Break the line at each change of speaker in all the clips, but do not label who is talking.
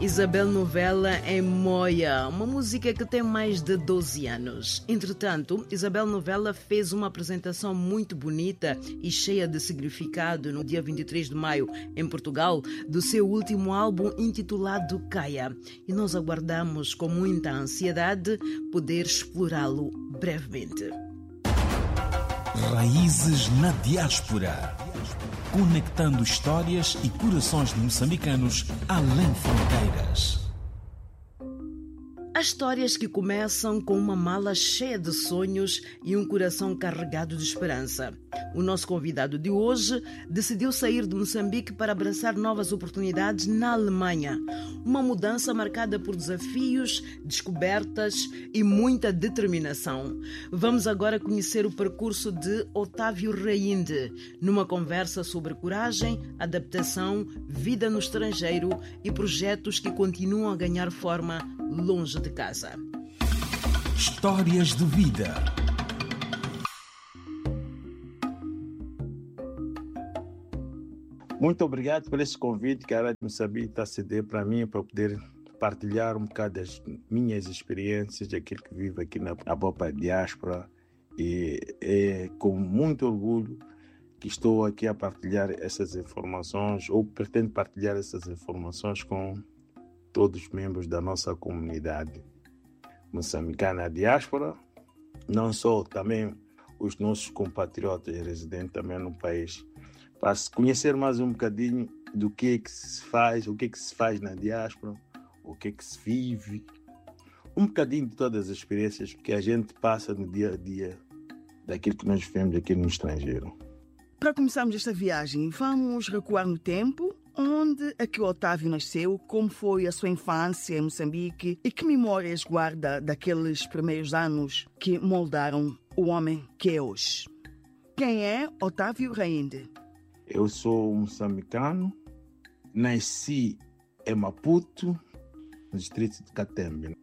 Isabel Novella em Moia, uma música que tem mais de 12 anos. Entretanto, Isabel Novella fez uma apresentação muito bonita e cheia de significado no dia 23 de maio, em Portugal, do seu último álbum intitulado Caia. E nós aguardamos com muita ansiedade poder explorá-lo brevemente.
Raízes na Diáspora. Conectando histórias e corações de moçambicanos além fronteiras.
Há histórias que começam com uma mala cheia de sonhos e um coração carregado de esperança. O nosso convidado de hoje decidiu sair de Moçambique para abraçar novas oportunidades na Alemanha. Uma mudança marcada por desafios, descobertas e muita determinação. Vamos agora conhecer o percurso de Otávio Reinde, numa conversa sobre coragem, adaptação, vida no estrangeiro e projetos que continuam a ganhar forma longe de casa.
Histórias de vida.
Muito obrigado por esse convite que a Rádio Moçambique está a ceder para mim, para poder partilhar um bocado das minhas experiências, daquilo que vivo aqui na própria diáspora. E é com muito orgulho que estou aqui a partilhar essas informações, ou pretendo partilhar essas informações com todos os membros da nossa comunidade moçambicana diáspora, não só também os nossos compatriotas residentes também no país, para se conhecer mais um bocadinho do que se faz, o que se faz na diáspora, o que se vive, um bocadinho de todas as experiências que a gente passa no dia a dia daquilo que nós vivemos aqui no estrangeiro.
Para começarmos esta viagem, vamos recuar no tempo. Onde é que o Otávio nasceu? Como foi a sua infância em Moçambique? E que memórias guarda daqueles primeiros anos que moldaram o homem que é hoje? Quem é Otávio Reinde?
Eu sou moçambicano, nasci em Maputo, no distrito de Catembe,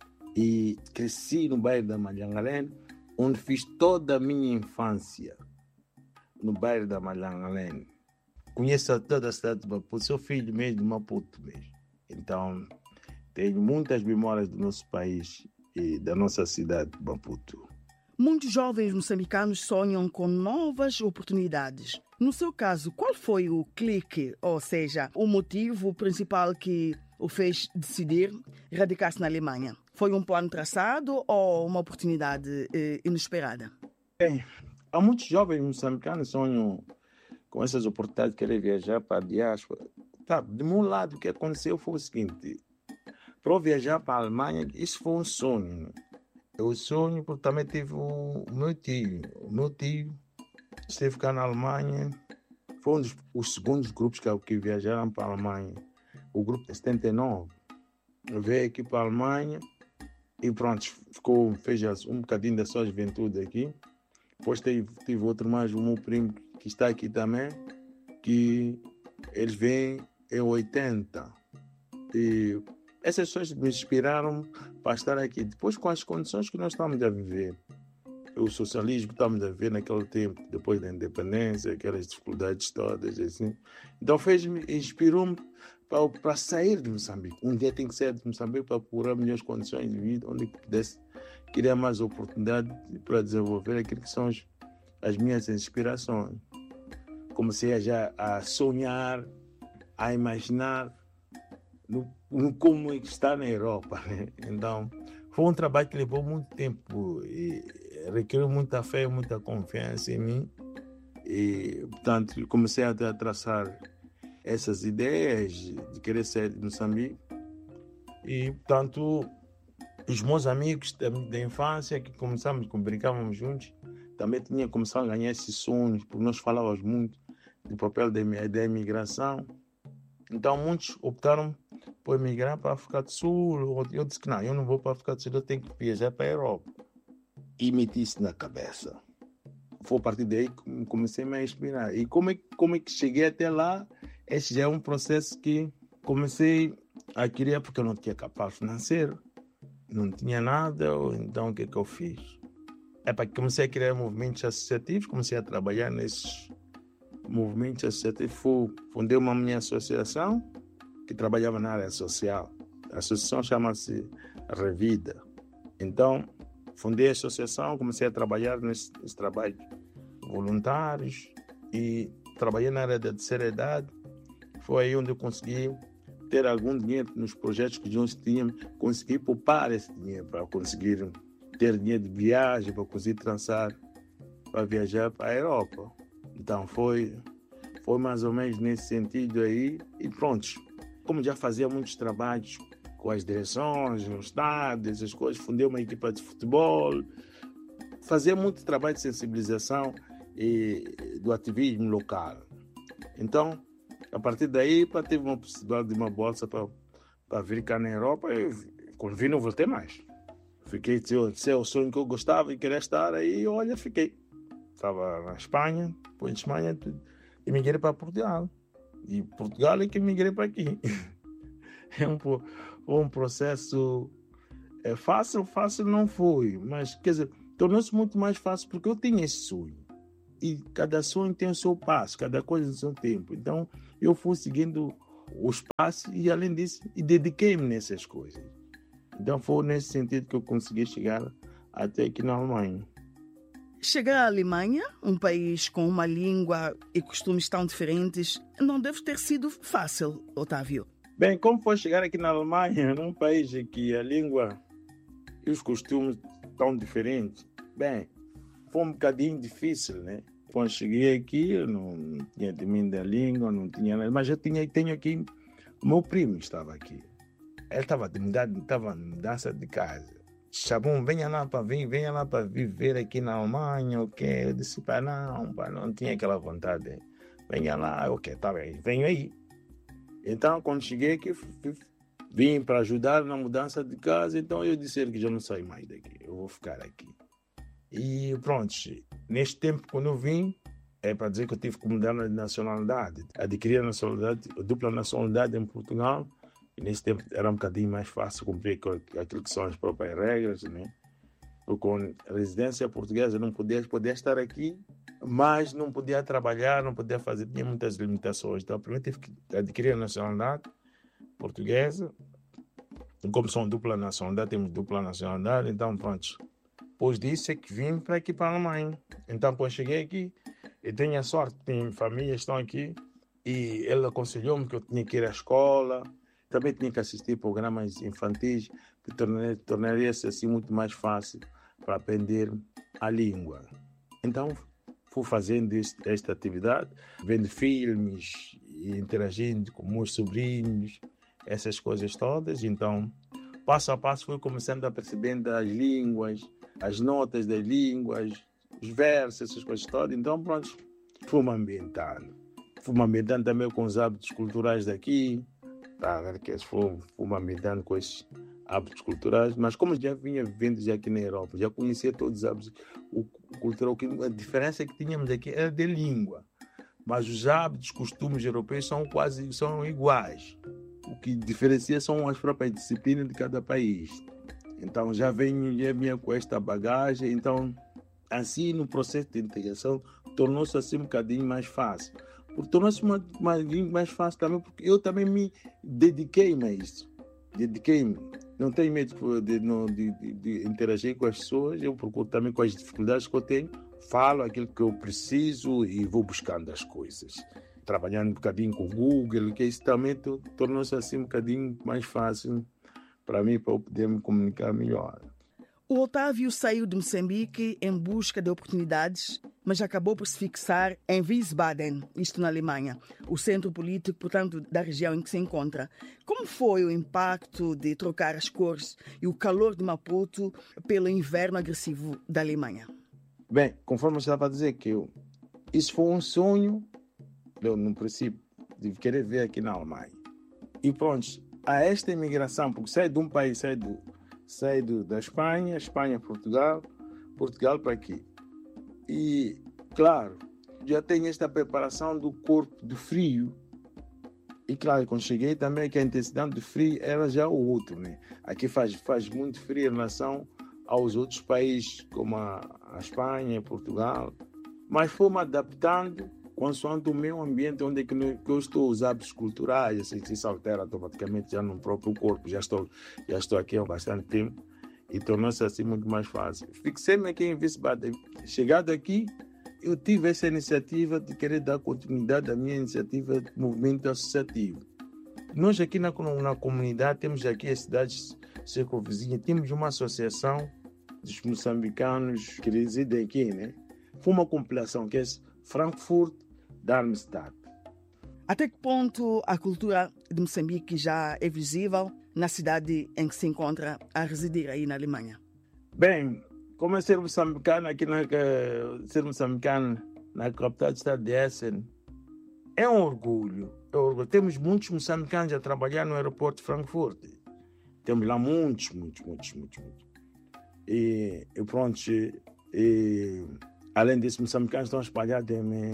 e cresci no bairro da Malhangalene, onde fiz toda a minha infância, no bairro da Malhangalene. Conheço toda a cidade de Maputo, sou filho mesmo de Maputo mesmo. Então, tenho muitas memórias do nosso país e da nossa cidade de Maputo.
Muitos jovens moçambicanos sonham com novas oportunidades. No seu caso, qual foi o clique, ou seja, o motivo principal que o fez decidir radicar-se na Alemanha? Foi um plano traçado ou uma oportunidade inesperada?
Bem, há muitos jovens moçambicanos que sonham com essas oportunidades de querer viajar para a diáspora. De meu lado, o que aconteceu foi o seguinte: para eu viajar para a Alemanha, isso foi um sonho. Eu sonho porque também tive o meu tio. O meu tio esteve cá na Alemanha. Foi um dos segundos grupos que viajaram para a Alemanha. O grupo de 79 veio aqui para a Alemanha e pronto, fez um bocadinho da sua juventude aqui. Depois tive outro mais, o meu primo que está aqui também, que eles vêm em 80. E essas pessoas me inspiraram para estar aqui. Depois, com as condições que nós estamos a viver, o socialismo que estamos a viver naquele tempo, depois da independência, aquelas dificuldades todas, assim. Então, inspirou-me para sair de Moçambique. Um dia tem que sair de Moçambique para procurar melhores condições de vida, onde pudesse criar mais oportunidade para desenvolver aquilo que são as minhas inspirações. Comecei já a sonhar, a imaginar no como está na Europa, né? Então, foi um trabalho que levou muito tempo e requeriu muita fé, muita confiança em mim. E, portanto, comecei a traçar essas ideias de querer sair de Moçambique. E, portanto, os meus amigos da infância, que brincávamos juntos, também tinham começado a ganhar esses sonhos, porque nós falávamos muito do papel da imigração. Então, muitos optaram por emigrar para a África do Sul. Eu disse que não, eu não vou para a África do Sul, eu tenho que viajar para a Europa. E meti isso na cabeça. Foi a partir daí que comecei a me inspirar. E como é que cheguei até lá? Esse já é um processo que comecei a querer, porque eu não tinha capital financeiro, não tinha nada. Então, o que eu fiz? Comecei a criar movimentos associativos, comecei a trabalhar nesses movimentos associativos. Fundei uma minha associação que trabalhava na área social. A associação chama-se Revida. Então, fundei a associação, comecei a trabalhar nesse trabalho voluntários e trabalhei na área da terceira idade. Foi aí onde eu consegui ter algum dinheiro nos projetos que nós tínhamos, consegui poupar esse dinheiro para conseguir ter dinheiro de viagem, para conseguir para viajar para a Europa. Então foi mais ou menos nesse sentido aí. E pronto, como já fazia muitos trabalhos com as direções, no estádio, essas coisas, fundei uma equipa de futebol, fazia muito trabalho de sensibilização e do ativismo local. Então, a partir daí, tive uma possibilidade de uma bolsa para vir cá na Europa. E quando vim, não voltei mais. Fiquei, se é o sonho que eu gostava e queria estar aí, olha, fiquei. Estava na Espanha, depois de Espanha, emigrei para Portugal. E Portugal é que emigrei para aqui. É um processo fácil não foi, mas quer dizer, tornou-se muito mais fácil porque eu tinha esse sonho. E cada sonho tem o seu passo, cada coisa tem o seu tempo. Então, eu fui seguindo os passos e, além disso, dediquei-me nessas coisas. Então, foi nesse sentido que eu consegui chegar até aqui na Alemanha.
Chegar à Alemanha, um país com uma língua e costumes tão diferentes, não deve ter sido fácil, Otávio.
Bem, como foi chegar aqui na Alemanha, num país em que a língua e os costumes tão diferentes? Bem, foi um bocadinho difícil, né? Quando cheguei aqui, eu não tinha domínio da língua, não tinha nada, mas eu tenho aqui, o meu primo estava aqui. Ele estava em mudança de casa. Chamou, venha lá para viver aqui na Alemanha, ok? Eu disse, não tinha aquela vontade. Venha lá, ok, tá bem, venho aí. Então, quando cheguei aqui, vim para ajudar na mudança de casa, então eu disse que já não saio mais daqui, eu vou ficar aqui. E pronto, neste tempo, quando eu vim, é para dizer que eu tive que mudar de nacionalidade. Adquirir a dupla nacionalidade em Portugal, e nesse tempo era um bocadinho mais fácil cumprir aquilo que são as próprias regras, né? Eu, com residência portuguesa, não podia estar aqui, mas não podia trabalhar, não podia fazer, tinha muitas limitações. Então, primeiro tive que adquirir a nacionalidade portuguesa. E como são dupla nacionalidade, temos dupla nacionalidade, então pronto. Depois disso é que vim para aqui para a Alemanha. Então, quando cheguei aqui, eu tenho a sorte, tenho famílias que estão aqui, e ele aconselhou-me que eu tinha que ir à escola, também tinha que assistir programas infantis, que tornaria-se assim muito mais fácil para aprender a língua. Então, fui fazendo esta atividade, vendo filmes e interagindo com meus sobrinhos, essas coisas todas. Então, passo a passo, fui começando a perceber as línguas, as notas das línguas, os versos, essas coisas todas. Então, pronto, fui-me ambientando. Fui-me ambientando também com os hábitos culturais daqui, fui-me ambientando com esses hábitos culturais, mas como já vinha vivendo já aqui na Europa, já conhecia todos os hábitos culturais, a diferença que tínhamos aqui era de língua, mas os hábitos, costumes europeus são iguais. O que diferencia são as próprias disciplinas de cada país. Então já vinha com esta bagagem, então assim no processo de integração tornou-se assim um bocadinho mais fácil. Tornou-se uma língua mais fácil também, porque eu também me dediquei-me a isso. Dediquei-me. Não tenho medo de interagir com as pessoas, eu procuro também com as dificuldades que eu tenho, falo aquilo que eu preciso e vou buscando as coisas. Trabalhando um bocadinho com o Google, que isso também tornou-se assim um bocadinho mais fácil para mim, para eu poder me comunicar melhor.
O Otávio saiu de Moçambique em busca de oportunidades, mas acabou por se fixar em Wiesbaden, isto na Alemanha, o centro político, portanto, da região em que se encontra. Como foi o impacto de trocar as cores e o calor de Maputo pelo inverno agressivo da Alemanha?
Bem, conforme eu estava a dizer, isso foi um sonho, no princípio, de querer ver aqui na Alemanha. E pronto, a esta imigração, porque sai de um país, sai da Espanha, Portugal para aqui. E, claro, já tenho esta preparação do corpo do frio. E, claro, quando cheguei também que a intensidade do frio era já o outro, né? Aqui faz muito frio em relação aos outros países, como a Espanha, Portugal. Mas fui-me adaptando consoante o meu ambiente, onde é que eu estou, os hábitos culturais, assim, isso altera automaticamente já no próprio corpo. Já estou aqui há bastante tempo e tornou-se assim muito mais fácil. Fixei-me aqui em Wiesbaden. Chegado aqui, eu tive essa iniciativa de querer dar continuidade à minha iniciativa de movimento associativo. Nós aqui na comunidade, temos aqui as cidades circunvizinhas, temos uma associação dos moçambicanos que residem aqui, né? Foi uma compilação que é Frankfurt Darmstadt.
Até que ponto a cultura de Moçambique já é visível na cidade em que se encontra a residir aí na Alemanha?
Bem, como é ser moçambicano aqui na capital do estado de Essen, é um orgulho. Temos muitos moçambicanos a trabalhar no aeroporto de Frankfurt. Temos lá muitos. E pronto, além disso, moçambicanos estão espalhados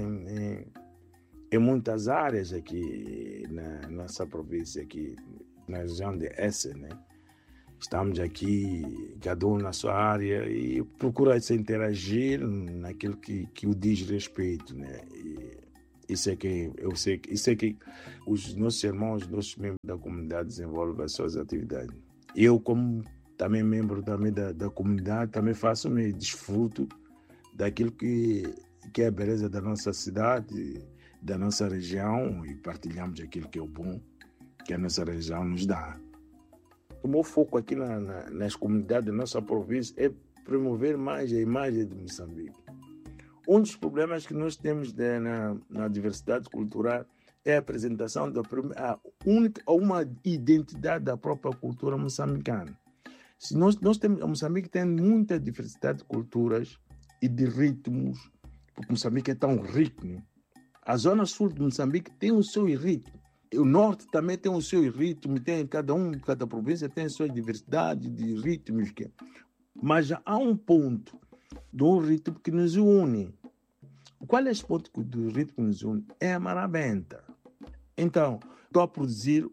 em muitas áreas aqui na nossa província, aqui na região de Essen, né? Estamos aqui, cada um na sua área, e procura se interagir naquilo que o diz respeito, né? E isso é que os nossos irmãos, os nossos membros da comunidade desenvolvem as suas atividades. Eu, como também membro da comunidade, também desfruto daquilo que é a beleza da nossa cidade, da nossa região, e partilhamos aquilo que é o bom que a nossa região nos dá. O meu foco aqui nas comunidades da nossa província é promover mais a imagem de Moçambique. Um dos problemas que nós temos na diversidade cultural é a apresentação uma identidade da própria cultura moçambicana. Se nós temos, Moçambique tem muita diversidade de culturas e de ritmos, porque Moçambique é tão rico, né? A zona sul de Moçambique tem o seu ritmo. O norte também tem o seu ritmo, cada província tem a sua diversidade de ritmos. Mas há um ponto do ritmo que nos une. Qual é esse ponto do ritmo que nos une? É a marabenta. Então, estou a produzir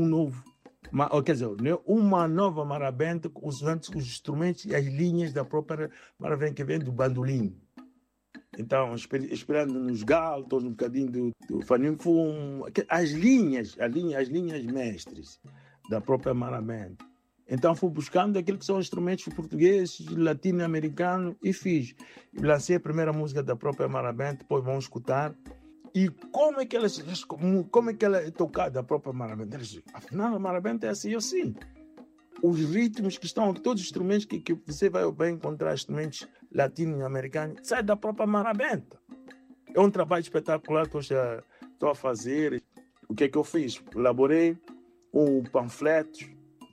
uma nova marabenta usando os instrumentos e as linhas da própria marabenta, que vem do bandolim. Então, esperando nos galos, um bocadinho do faninfum, as linhas mestres da própria marabenta. Então, fui buscando aquilo que são instrumentos portugueses, latino-americanos, e fiz. Lancei a primeira música da própria marabenta, depois vão escutar. E como é que ela é tocada, a própria marabenta? Afinal, a marabenta é assim, assim. Os ritmos que estão aqui, todos os instrumentos que você vai encontrar, instrumentos latino-americanos, saem da própria marabenta. É um trabalho espetacular que eu já estou a fazer. O que é que eu fiz? Elaborei panfletos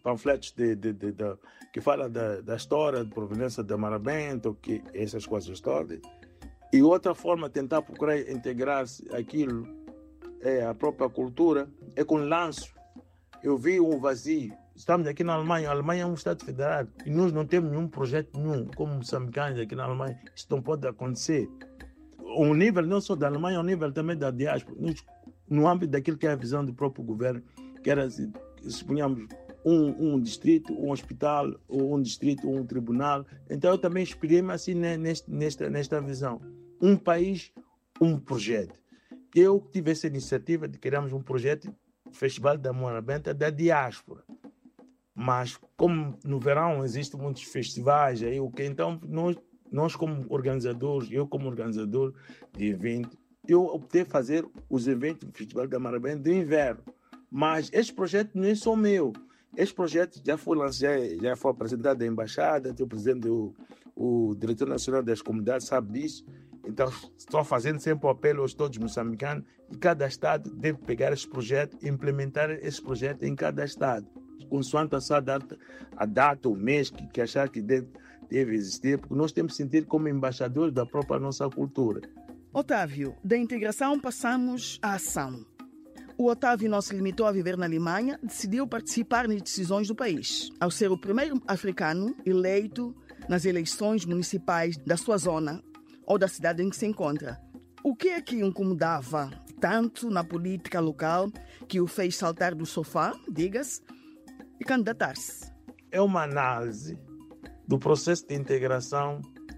que falam da história, da proveniência da marabenta, essas coisas todas. E outra forma de tentar procurar integrar aquilo, a própria cultura, é com lanço. Eu vi um vazio. Estamos aqui na Alemanha. A Alemanha é um Estado federado e nós não temos nenhum projeto como moçambicanos aqui na Alemanha. Isso não pode acontecer. O nível não só da Alemanha, o nível também da diáspora. No âmbito daquilo que é a visão do próprio governo, que era, suponhamos, um distrito, um hospital, ou um distrito, um tribunal. Então eu também inspirei-me assim nesta visão. Um país, um projeto. Eu tive essa iniciativa de criarmos um projeto, Festival da Marabenta da Diáspora. Mas como no verão existem muitos festivais, então nós como organizadores, eu como organizador de evento, eu optei fazer os eventos do Festival da Marabenta de inverno. Mas este projeto não é só meu. Este projeto já foi lançado, já foi apresentado à embaixada, o presidente, o diretor nacional das comunidades sabe disso. Então estou fazendo sempre o apelo aos todos moçambicanos e cada estado deve pegar esse projeto e implementar esse projeto em cada estado, consoante a data, o mês que achar que deve existir, porque nós temos que sentir como embaixadores da própria nossa cultura.
Otávio, da integração passamos à ação. O Otávio não se limitou a viver na Alemanha, decidiu participar nas decisões do país, ao ser o primeiro africano eleito nas eleições municipais da sua zona ou da cidade em que se encontra. O que é que o incomodava tanto na política local que o fez saltar do sofá, diga-se, e candidatar-se?
É uma análise do processo de integração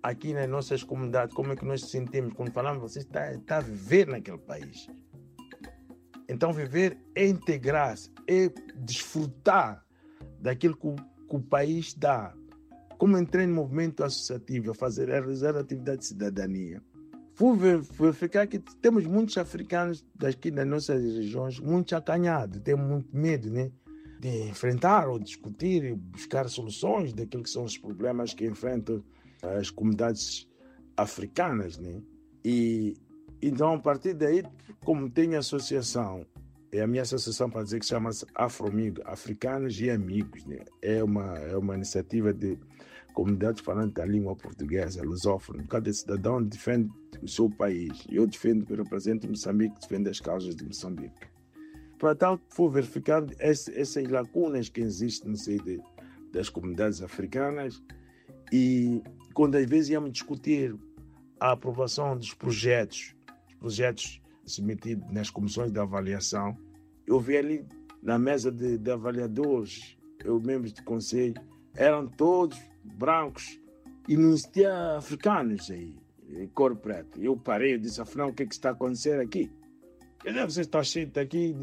aqui nas nossas comunidades, como é que nós sentimos quando falamos, você está a viver naquele país. Então viver é integrar-se, é desfrutar daquilo que o país dá. Como entrei no movimento associativo, a realizar atividade de cidadania, fui verificar que temos muitos africanos daqui nas nossas regiões, muito acanhados, temos muito medo, né, de enfrentar ou discutir e buscar soluções daquilo que são os problemas que enfrentam as comunidades africanas, né? E então, a partir daí, como tenho associação, é a minha associação para dizer que chama-se Afroamigo, Africanos e Amigos, né? É uma iniciativa de comunidades falantes da língua portuguesa, lusófona. Cada cidadão defende o seu país. Eu defendo, represento Moçambique, defendo as causas de Moçambique. Para tal, for verificando essas lacunas que existem no seio das comunidades africanas, e quando às vezes íamos discutir a aprovação dos projetos submetidos nas comissões de avaliação, eu vi ali na mesa de avaliadores, eu membros de conselho, eram todos brancos e não existia africanos aí, cor preta. Eu parei e disse, afinal, o que está acontecendo aqui? Quer dizer, vocês estão cheios daqui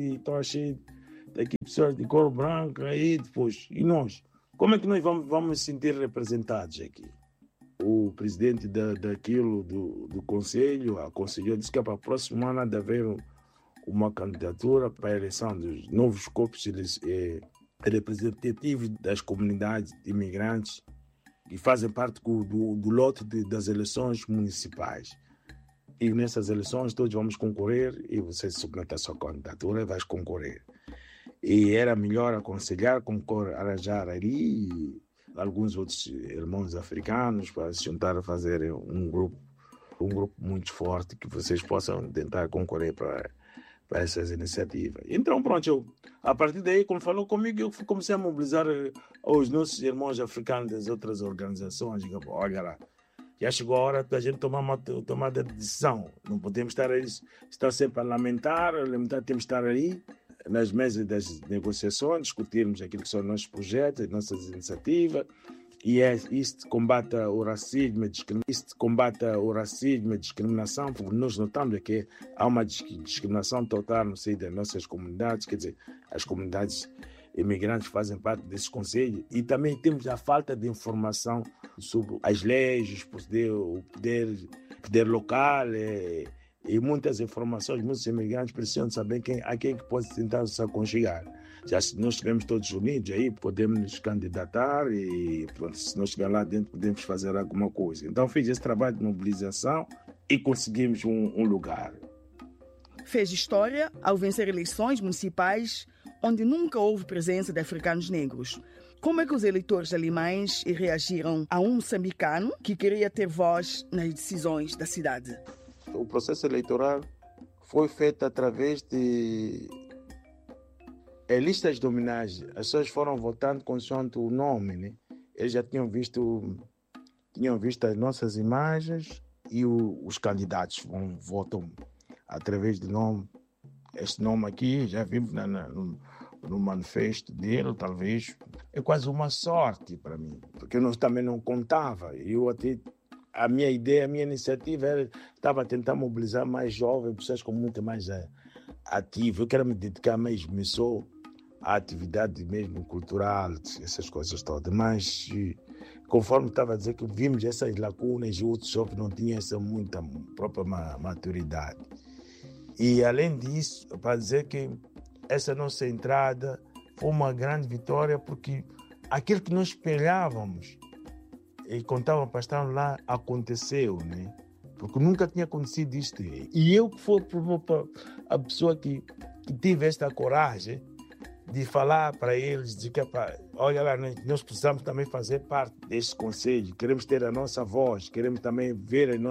pessoas de cor branca aí depois. E nós? Como é que nós vamos nos sentir representados aqui? O presidente do conselho aconselhou, disse que para o próximo ano há de haver uma candidatura para a eleição dos novos corpos representativos das comunidades imigrantes que fazem parte do lote das eleições municipais. E nessas eleições todos vamos concorrer e você submete a sua candidatura e vai concorrer. E era melhor aconselhar, arranjar ali alguns outros irmãos africanos para se juntar a fazer um grupo muito forte que vocês possam tentar concorrer para essas iniciativas. Então, pronto, a partir daí, quando falou comigo, eu comecei a mobilizar os nossos irmãos africanos das outras organizações. Digo, olha lá, já chegou a hora da gente tomar de decisão. Não podemos estar sempre a lamentar, temos que estar ali nas mesas das negociações, discutirmos aquilo que são nossos projetos, nossas iniciativas, e isto combate o racismo e discriminação, porque nós notamos que há uma discriminação total no seio das nossas comunidades, quer dizer, as comunidades imigrantes fazem parte desse conselho, e também temos a falta de informação sobre as leis, o poder local, e muitas informações, muitos imigrantes precisam saber a quem que pode tentar se aconchegar. Já se nós estivermos todos unidos, aí podemos nos candidatar e pronto, se nós estivermos lá dentro podemos fazer alguma coisa. Então fiz esse trabalho de mobilização e conseguimos um lugar.
Fez história ao vencer eleições municipais onde nunca houve presença de africanos negros. Como é que os eleitores alemães reagiram a um moçambicano que queria ter voz nas decisões da cidade?
O processo eleitoral foi feito através de listas de homenagem. As pessoas foram votando consoante o nome, né? Eles já tinham visto as nossas imagens e os candidatos votam através do nome. Este nome aqui, já vimos no manifesto dele, talvez. É quase uma sorte para mim, porque eu também não contava. A minha ideia, a minha iniciativa estava a tentar mobilizar mais jovens, pessoas com muito mais ativo. Eu quero me dedicar mesmo só à atividade mesmo cultural, essas coisas todas. Mas, conforme estava a dizer, que vimos essas lacunas e outros jovens não tinham essa muita própria maturidade. E, além disso, para dizer que essa nossa entrada foi uma grande vitória, porque aquilo que nós esperávamos e contava para estar lá aconteceu, né? Porque nunca tinha acontecido isto. E eu que fui a pessoa que tive esta coragem de falar para eles, de que, olha lá, nós precisamos também fazer parte deste conselho, queremos ter a nossa voz, queremos também ver as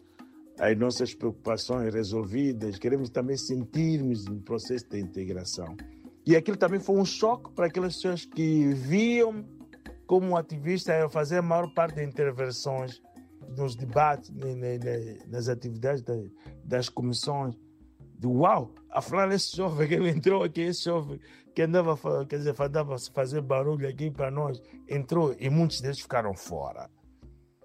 nossas preocupações resolvidas, queremos também sentirmos no processo de integração. E aquilo também foi um choque para aquelas pessoas que viam como ativista a fazer a maior parte das intervenções nos debates, nas atividades das comissões. Uau, afinal esse jovem que entrou aqui, esse jovem que andava a fazer barulho aqui para nós, entrou e muitos deles ficaram fora.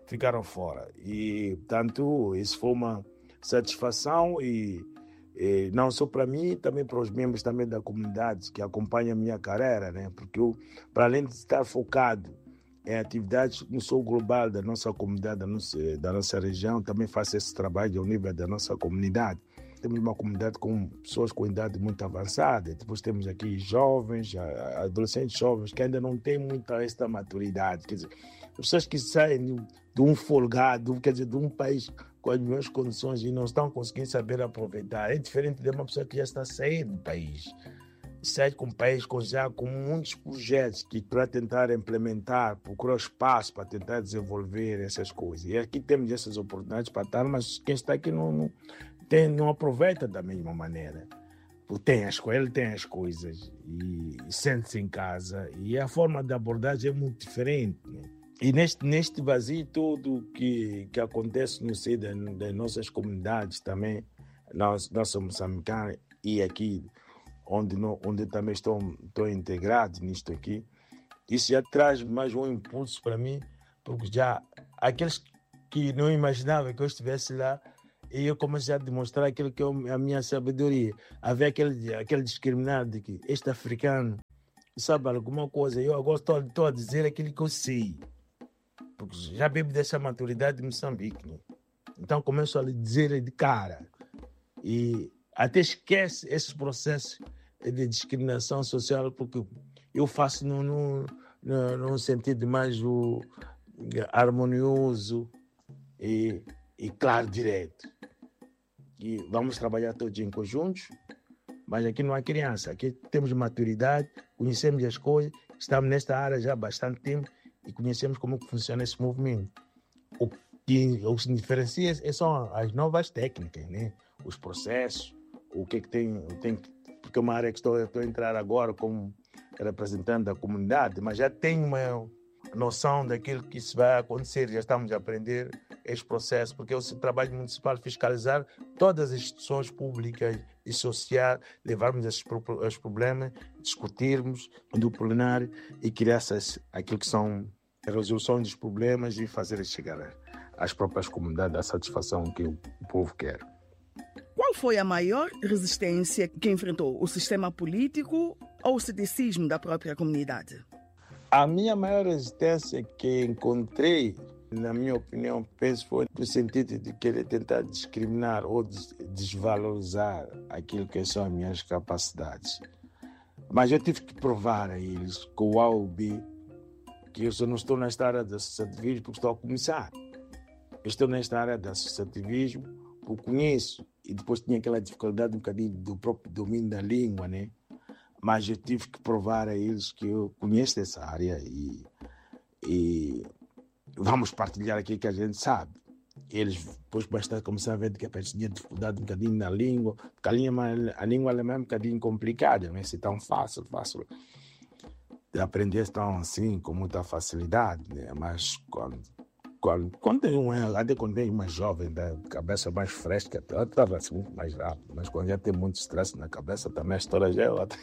ficaram fora. E, portanto, isso foi uma satisfação e não só para mim, também para os membros também da comunidade que acompanham a minha carreira, né? Porque eu, para além de estar focado em atividades no sul global da nossa comunidade, da nossa região, também faço esse trabalho ao nível da nossa comunidade. Temos uma comunidade com pessoas com idade muito avançada, depois temos aqui jovens, adolescentes jovens, que ainda não têm muita esta maturidade. Quer dizer, pessoas que saem de um folgado, quer dizer, de um país com as melhores condições e não estão conseguindo saber aproveitar. É diferente de uma pessoa que já está saindo do país. Sai com um país com muitos projetos que para tentar implementar, procurar espaço para tentar desenvolver essas coisas. E aqui temos essas oportunidades para estar, mas quem está aqui não aproveita da mesma maneira. Porque ele tem as coisas e sente-se em casa e a forma de abordagem é muito diferente, né? E neste vazio todo que acontece no seio das nossas comunidades também, nós somos moçambicanos e aqui onde também estou integrado nisto aqui, isso já traz mais um impulso para mim, porque já aqueles que não imaginavam que eu estivesse lá, e eu comecei a demonstrar aquilo que é a minha sabedoria. Havia aquele discriminado de que este africano sabe alguma coisa, eu agora estou a dizer aquilo que eu sei. Porque já bebo dessa maturidade de Moçambique, né? Então começo a lhe dizer de cara. E até esquece esses processos de discriminação social, porque eu faço num sentido mais harmonioso e claro, direto. E vamos trabalhar todos em conjuntos, mas aqui não há criança. Aqui temos maturidade, conhecemos as coisas, estamos nesta área já há bastante tempo e conhecemos como funciona esse movimento. O que os diferencia são as novas técnicas, né? Os processos, o que tem porque é uma área que estou a entrar agora como representante da comunidade, mas já tenho uma noção daquilo que isso vai acontecer, já estamos a aprender este processo, porque o trabalho municipal é fiscalizar todas as instituições públicas e sociais, levarmos esses problemas, discutirmos no plenário e criar aquilo que são a resolução dos problemas e fazer chegar às próprias comunidades a satisfação que o povo quer.
Qual foi a maior resistência que enfrentou? O sistema político ou o ceticismo da própria comunidade?
A minha maior resistência que encontrei, na minha opinião, penso foi no sentido de querer tentar discriminar ou desvalorizar aquilo que são as minhas capacidades. Mas eu tive que provar a eles, com o A ou B, que eu só não estou nesta área do associativismo porque estou a começar. Eu estou nesta área do associativismo porque conheço, e depois tinha aquela dificuldade um bocadinho do próprio domínio da língua, né? Mas eu tive que provar a eles que eu conheço essa área e vamos partilhar aquilo que a gente sabe. Eles depois bastante começaram a ver que a gente tinha dificuldade um bocadinho na língua, porque a língua alemã é um bocadinho complicada, não é assim tão fácil de aprender tão assim, com muita facilidade, né? Mas quando tem uma jovem da cabeça mais fresca, ela torna-se muito mais rápido, mas quando já tem muito estresse na cabeça, também a história já é outra.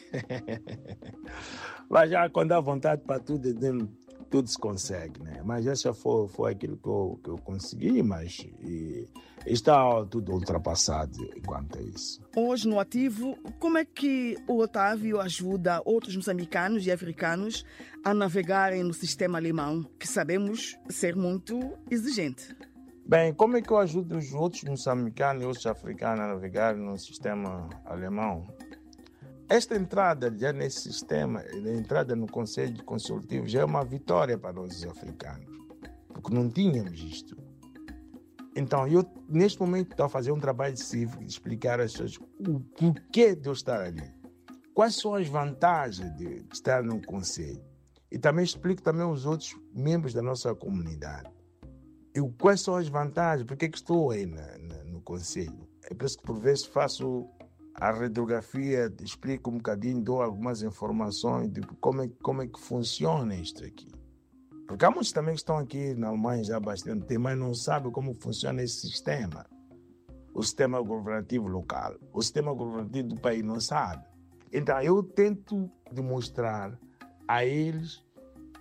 Mas já quando dá vontade para tudo se consegue, né? Mas essa foi aquilo que eu consegui, mas está tudo ultrapassado quanto a isso.
Hoje, no ativo, como é que o Otávio ajuda outros moçambicanos e africanos a navegarem no sistema alemão, que sabemos ser muito exigente?
Bem, como é que eu ajudo os outros moçambicanos e outros africanos a navegar no sistema alemão? Esta entrada já nesse sistema, a entrada no Conselho Consultivo, já é uma vitória para nós os africanos, porque não tínhamos isto. Então, eu neste momento estou a fazer um trabalho cívico de explicar às pessoas o porquê de eu estar ali, quais são as vantagens de estar no Conselho. E também explico também aos outros membros da nossa comunidade. Quais são as vantagens, por que estou aí no Conselho. É por isso que por vezes faço a radiografia, explico um bocadinho, dou algumas informações de como é que funciona isto aqui. Porque há muitos também que estão aqui na Alemanha já há bastante tempo, mas não sabem como funciona esse sistema. O sistema governativo local, o sistema governativo do país não sabe. Então eu tento demonstrar a eles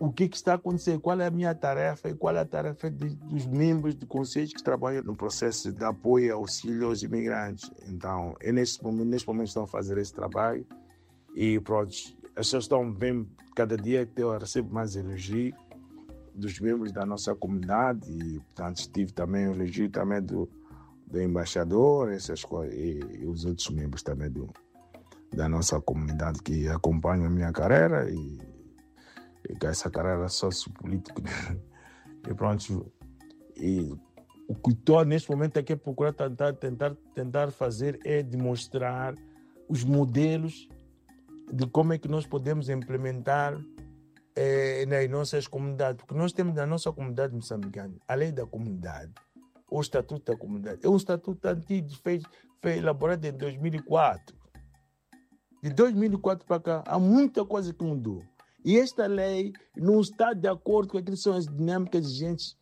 o que está acontecendo, qual é a minha tarefa e qual é a tarefa dos membros do conselho que trabalham no processo de apoio e auxílio aos imigrantes. Então, neste momento estão a fazer esse trabalho e pronto, as pessoas estão vendo cada dia que eu recebo mais elogio dos membros da nossa comunidade e, portanto, tive também o elogio também do embaixador, essas coisas, e os outros membros também da nossa comunidade que acompanham a minha carreira e essa carreira sociopolítica. E pronto, e o que estou neste momento aqui a procurar tentar fazer é demonstrar os modelos de como é que nós podemos implementar nas nossas comunidades, porque nós temos na nossa comunidade moçambicana a lei da comunidade, o estatuto da comunidade. É um estatuto antigo, foi elaborado em 2004. De 2004 para cá, há muita coisa que mudou. E esta lei não está de acordo com aquilo que são as dinâmicas vigentes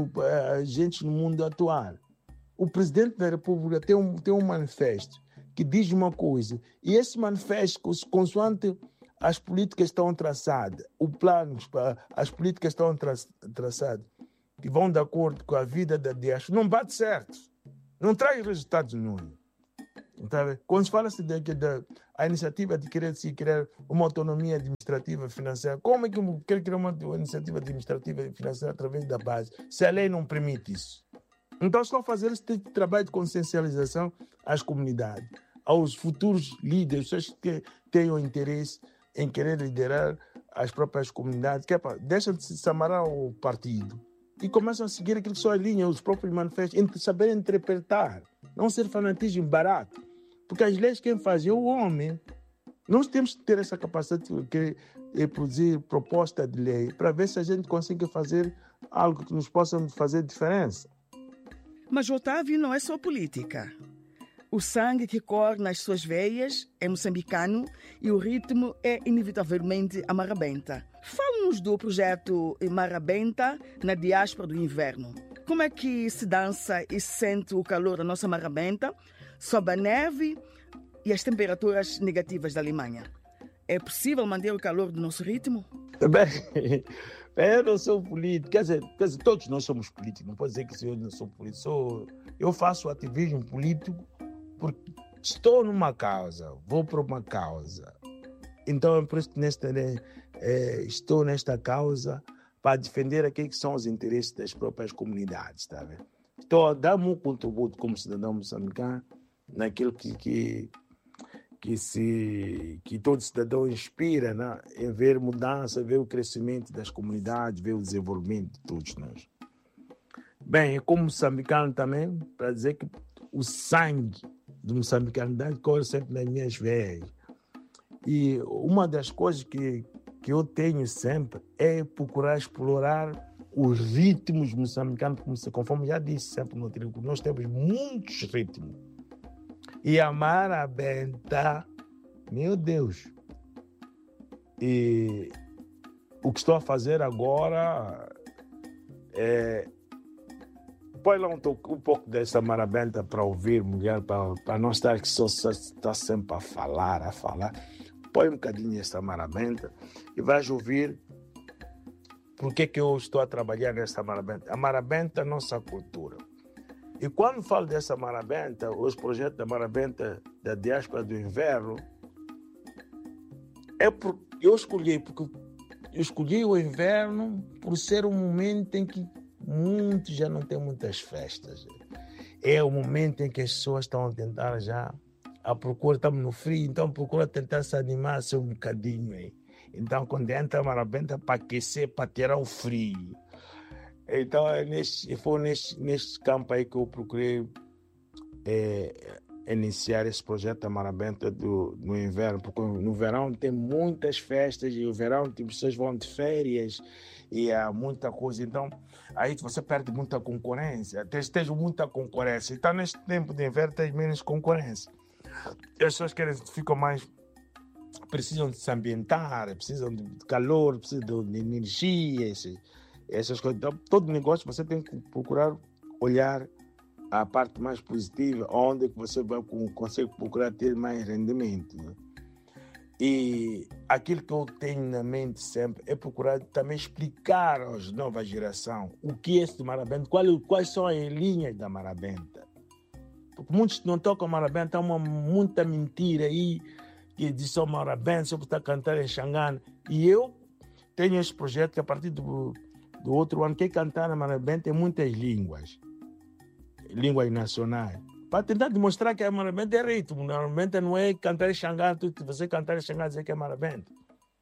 no mundo atual. O presidente da República tem um manifesto que diz uma coisa, e esse manifesto, consoante as políticas estão traçadas, o plano, as políticas estão traçadas, que vão de acordo com a vida da diáspora, não bate certo, não traz resultados nenhum. Tá? Quando se fala-se da iniciativa de querer criar uma autonomia administrativa e financeira, como é que quer criar uma iniciativa administrativa e financeira através da base, se a lei não permite isso? Então, só fazer esse tipo de trabalho de consciencialização às comunidades, aos futuros líderes, pessoas que tenham interesse em querer liderar as próprias comunidades, que deixam de se amarrar ao partido e começam a seguir aquilo que são as linhas, os próprios manifestos, saber interpretar, não ser fanatismo barato. Porque as leis quem faz é o homem. Nós temos que ter essa capacidade de produzir proposta de lei para ver se a gente consegue fazer algo que nos possa fazer diferença.
Mas Otávio não é só política. O sangue que corre nas suas veias é moçambicano e o ritmo é inevitavelmente a marabenta. Fala-nos do projeto Marabenta na diáspora do inverno. Como é que se dança e se sente o calor da nossa marabenta sob a neve e as temperaturas negativas da Alemanha? É possível manter o calor do nosso ritmo?
Bem, eu não sou político, quer dizer, todos nós somos políticos, não pode dizer que eu não sou político. Eu faço ativismo político porque estou numa causa, vou para uma causa. Então, é por isso que estou nesta causa para defender aquilo que são os interesses das próprias comunidades, tá vendo? Estou a dar um contributo como cidadão moçambicano naquilo que todo cidadão inspira, né? Em ver mudança, ver o crescimento das comunidades, ver o desenvolvimento de todos nós. Bem, como moçambicano também, para dizer que o sangue de moçambicanidade corre sempre nas minhas veias. E uma das coisas que eu tenho sempre é procurar explorar os ritmos moçambicanos, conforme já disse sempre no trigo, nós temos muitos ritmos. E a marabenta, meu Deus. E o que estou a fazer agora é põe lá um pouco dessa marabenta para ouvir, mulher, para não estar que só está sempre a falar. Põe um bocadinho essa marabenta e vais ouvir por que eu estou a trabalhar nessa marabenta. A marabenta é a nossa cultura. E quando falo dessa marabenta, os projetos da marabenta da diáspora do inverno, eu escolhi o inverno por ser um momento em que muitos já não tem muitas festas. É o momento em que as pessoas estão a tentar já a procura, estamos no frio, então procura tentar se animar um bocadinho aí. Então quando entra a marabenta para aquecer, para tirar o frio. Então foi neste campo aí que eu procurei iniciar esse projeto da marabenta no inverno, porque no verão tem muitas festas e no verão as pessoas vão de férias e há muita coisa, então aí você perde muita concorrência, tens muita concorrência, então neste tempo de inverno tens menos concorrência. As pessoas precisam de se ambientar, precisam de calor, precisam de energia, essas coisas. Então, todo negócio você tem que procurar olhar a parte mais positiva, onde você consegue procurar ter mais rendimento. Né? E aquilo que eu tenho na mente sempre é procurar também explicar às novas gerações o que é esse marabenta, quais são as linhas da marabenta. Porque muitos não tocam marabenta, há muita mentira aí que diz só marabenta, só está cantando em Xangana. E eu tenho esse projeto que a partir do outro ano, que cantar na marabenta em muitas línguas nacionais. Para tentar demonstrar que a marabenta é ritmo. A marabenta não é cantar em Xangana, você cantar em Xangana dizer que é marabenta.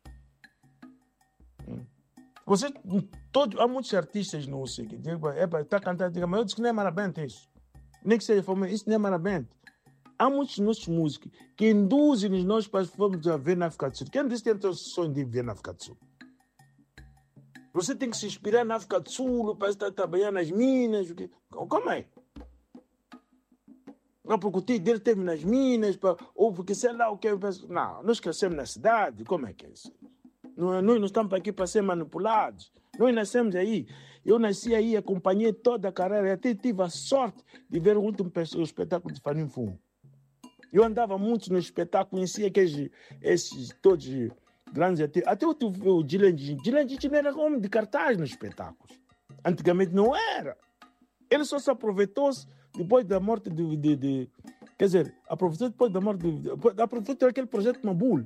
Há muitos artistas no seguinte, está cantando, mas eu disse que não é marabenta isso. Nem que seja forma, isso não é marabenta. Há muitos nossos músicos que induzem nós para fomos a ver na África do Sul. Quem disse que tem o sonho de ver na África do Sul? Você tem que se inspirar na África do Sul para estar trabalhando nas minas. Como é? Não, porque o tio dele teve nas minas, ou porque sei lá o que. Não, nós crescemos na cidade. Como é que é isso? Nós não estamos aqui para ser manipulados. Nós nascemos aí. Eu nasci aí, acompanhei toda a carreira. Até tive a sorte de ver o último espetáculo de Fanim Fumo. Eu andava muito no espetáculo, conhecia esses todos grandes. Até eu tive o Dilandinho. Dilandinho era homem de cartaz nos espetáculos. Antigamente não era. Ele só se aproveitou depois da morte quer dizer, aproveitou depois da morte aproveitou aquele projeto Mabul.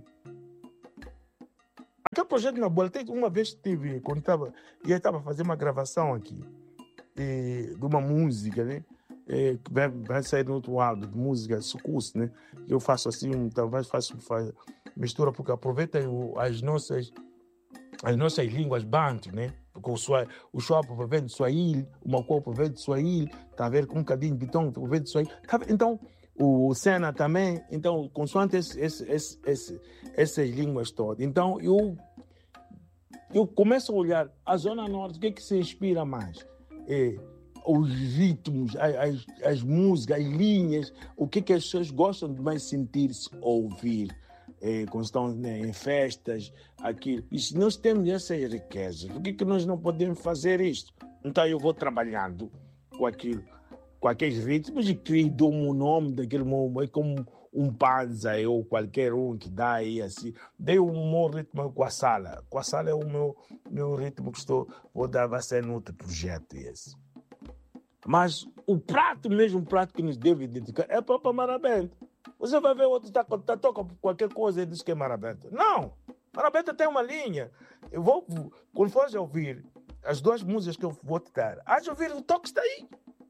Aquele projeto Mabul, até uma vez tive, quando estava a fazer uma gravação aqui de uma música, né? Que vai sair no outro lado de música, sucus, né? Eu faço assim, talvez faço mistura, porque aproveita as nossas línguas bantu, né? Porque o Schwab provém de Swahili, o Macau provém de Swahili, está a ver com um bocadinho de Bitong, provém de Swahili. Então, o Sena também, então, consoante essas línguas todas. Então, eu começo a olhar a Zona Norte, o que é que se inspira mais? Os ritmos, as músicas, as linhas, o que é que as pessoas gostam de mais sentir-se, ouvir. Quando estão em festas, aquilo. E se nós temos essas riquezas, por que nós não podemos fazer isto? Então eu vou trabalhando com aqueles ritmos e dou-me o nome daquele momento, é como um Panza ou qualquer um que dá aí assim. Dei o meu ritmo com a sala. Com a sala é o meu ritmo que vou dar, vai ser no outro projeto esse. Mas o prato que nos deve identificar é a própria marabenta. Você vai ver o outro toca qualquer coisa e diz que é marabenta. Não! Marabenta tem uma linha. Quando for ouvir as duas músicas que eu vou te dar, hás de ouvir, o toque está aí.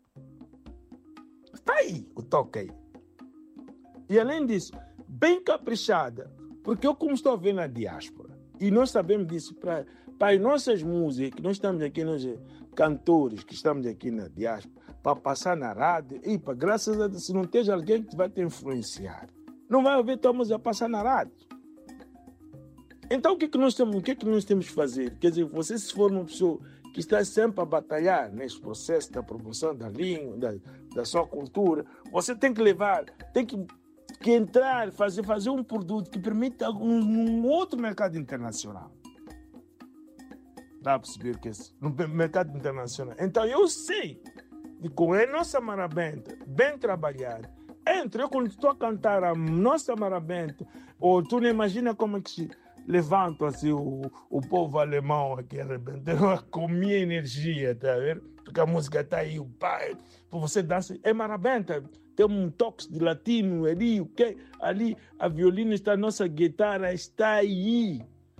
Está aí o toque aí. E além disso, bem caprichada, porque eu como estou a ver na diáspora, e nós sabemos disso, para as nossas músicas, que nós estamos aqui, nós cantores que estamos aqui na diáspora, para passar na rádio, e para graças a Deus, se não tem alguém que vai te influenciar, não vai ouvir tua música passar na rádio. Então o que nós temos que fazer? Quer dizer, você se for uma pessoa que está sempre a batalhar nesse processo da promoção da língua, da sua cultura, você tem que levar, tem que entrar, fazer um produto que permita um outro mercado internacional. Dá para perceber que é no mercado internacional. Então eu sei que com a nossa marabenta bem trabalhada, eu quando estou a cantar a nossa marabenta, ou tu não imagina como é que se levanta assim, o povo alemão aqui arrebentando com minha energia, tá vendo? Porque a música está aí, o pai, para você dançar, é marabenta, tem um toque de latino ali, o que? Ali a violina está, a nossa guitarra está aí.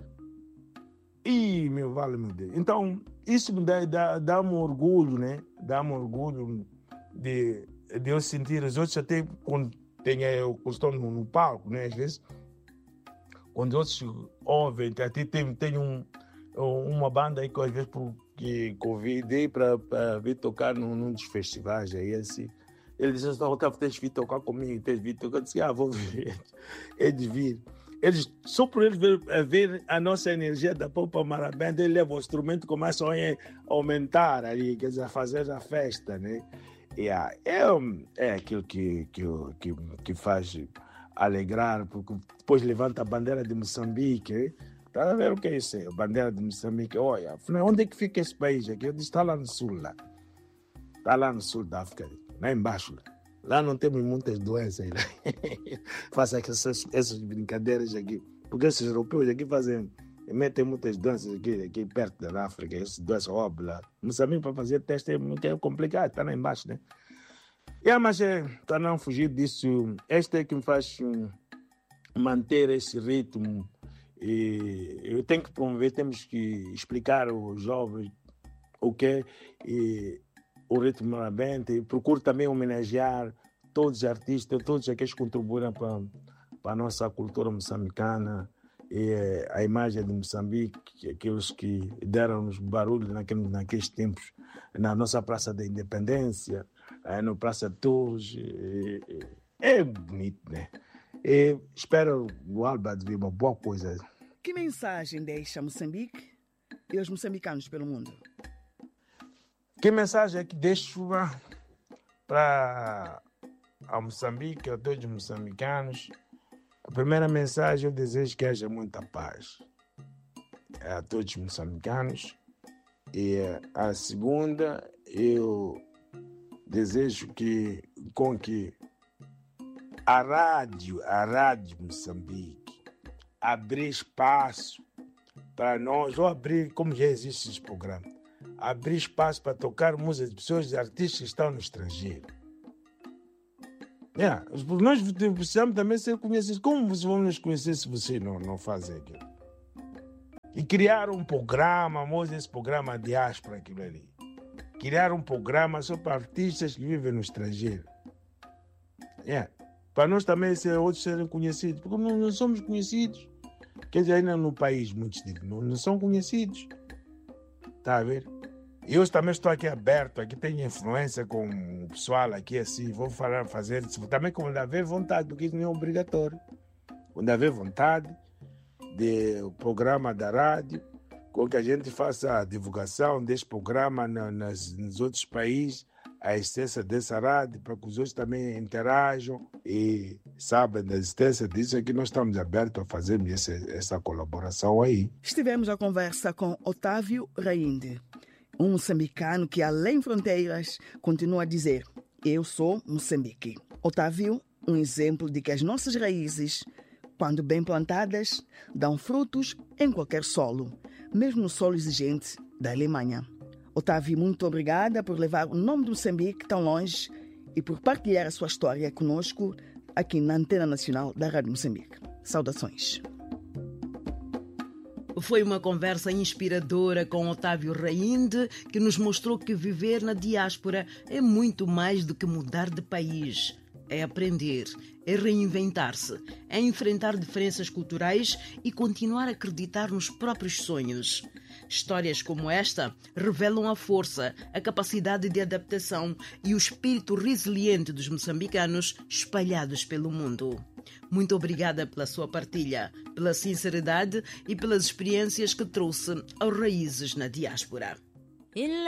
E meu Deus. Então, isso me dá-me orgulho, né? Dá-me orgulho de eu sentir os outros, até quando estou no palco, né? Às vezes, quando outros ouvem, até tem uma banda aí que às vezes que convidei para vir tocar num dos festivais aí, assim. Ele disse, Otávio, tens de vir tocar comigo, tens de vir tocar. Eu disse, vou vir. É de vir. Só por eles ver a nossa energia da Popa Marabenta, ele leva o instrumento e começa a aumentar ali, quer dizer, a fazer a festa, né? E é aquilo que faz alegrar, porque depois levanta a bandeira de Moçambique. Está a ver o que é isso? A bandeira de Moçambique. Olha, onde é que fica esse país aqui? Eu disse, está lá no sul, lá. Está lá no sul da África, lá embaixo. Lá não temos muitas doenças. Faça essas brincadeiras aqui. Porque esses europeus aqui metem muitas danças aqui perto da África, esses danças óbvias. Moçambique para fazer teste é complicado, está lá embaixo, né? Mas para não fugir disso, este é que me faz manter esse ritmo. E eu tenho que promover, temos que explicar aos jovens o que é o ritmo da banda, e procuro também homenagear todos os artistas, todos aqueles que contribuíram para a nossa cultura moçambicana e a imagem de Moçambique, aqueles que deram-nos barulho naqueles tempos, na nossa Praça da Independência, no Praça de Torres. É bonito, né? E espero o Alba de vir uma boa coisa.
Que mensagem deixa Moçambique e os moçambicanos pelo mundo?
Que mensagem é que deixo para a Moçambique, a todos os moçambicanos? A primeira mensagem, eu desejo que haja muita paz a todos os moçambicanos. E a segunda, eu desejo que a rádio Moçambique abrir espaço para nós, ou abrir, como já existe esse programa, abrir espaço para tocar música de pessoas, de artistas que estão no estrangeiro. Nós precisamos também ser conhecidos. Como vocês vão nos conhecer se vocês não fazem aquilo? E criar um programa, esse programa diáspora, aquilo ali. Criar um programa só para artistas que vivem no estrangeiro. Para nós também outros serem conhecidos. Porque não somos conhecidos. Quer dizer, ainda no país, muitos não são conhecidos. Está a ver? Eu também estou aqui aberto, aqui tenho influência com o pessoal aqui, assim, vou fazer isso. Também quando haver vontade, porque isso não é obrigatório. Quando haver vontade do programa da rádio, com que a gente faça a divulgação deste programa nos outros países, a existência dessa rádio, para que os outros também interajam e sabem da existência disso, é que nós estamos abertos a fazer essa colaboração aí.
Estivemos à conversa com Otávio Rainde, um moçambicano que, além fronteiras, continua a dizer: eu sou Moçambique. Otávio, um exemplo de que as nossas raízes, quando bem plantadas, dão frutos em qualquer solo, mesmo no solo exigente da Alemanha. Otávio, muito obrigada por levar o nome de Moçambique tão longe e por partilhar a sua história conosco aqui na Antena Nacional da Rádio Moçambique. Saudações.
Foi uma conversa inspiradora com Otávio Rainde, que nos mostrou que viver na diáspora é muito mais do que mudar de país. É aprender, é reinventar-se, é enfrentar diferenças culturais e continuar a acreditar nos próprios sonhos. Histórias como esta revelam a força, a capacidade de adaptação e o espírito resiliente dos moçambicanos espalhados pelo mundo. Muito obrigada pela sua partilha, pela sinceridade e pelas experiências que trouxe aos raízes na diáspora.